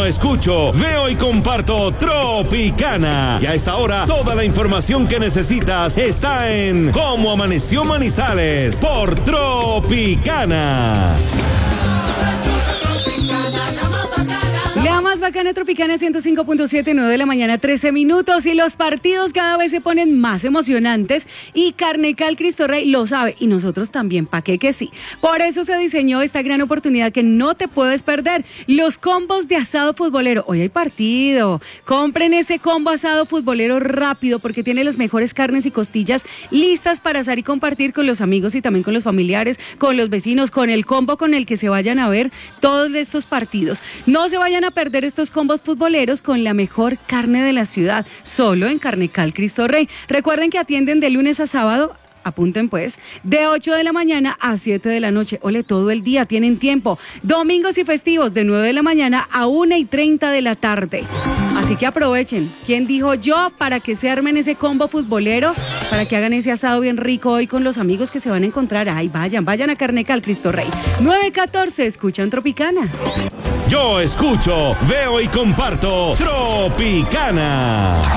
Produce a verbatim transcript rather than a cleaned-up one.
Yo escucho, veo y comparto Tropicana. Y a esta hora, toda la información que necesitas está en Cómo Amaneció Manizales por Tropicana. La más bacana Tropicana ciento cinco punto siete, nueve de la mañana, trece minutos. Y los partidos cada vez se ponen más emocionantes. Y Carnecal Cristo Rey lo sabe. Y nosotros también, ¿pa' qué que sí? Por eso se diseñó esta gran oportunidad que no te puedes perder. Los combos de asado futbolero. Hoy hay partido. Compren ese combo asado futbolero rápido porque tiene las mejores carnes y costillas listas para asar y compartir con los amigos y también con los familiares, con los vecinos, con el combo con el que se vayan a ver todos estos partidos. No se vayan a perder estos combos futboleros con la mejor carne de la ciudad, solo en Carnecal Cristo Rey. Recuerden que atienden de lunes a sábado. Apunten pues, de ocho de la mañana a siete de la noche. Ole, todo el día tienen tiempo. Domingos y festivos de nueve de la mañana a una y treinta de la tarde. Así que aprovechen. ¿Quién dijo yo? Para que se armen ese combo futbolero, para que hagan ese asado bien rico hoy con los amigos que se van a encontrar. Ay, vayan, vayan a Carnecal Cristo Rey. nueve catorce, escuchan Tropicana. Yo escucho, veo y comparto Tropicana.